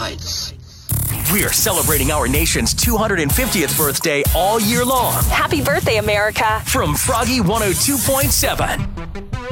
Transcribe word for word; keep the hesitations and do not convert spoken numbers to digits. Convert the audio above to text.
lights. We're celebrating our nation's two hundred fiftieth birthday all year long. Happy birthday, America. From Froggy one oh two point seven.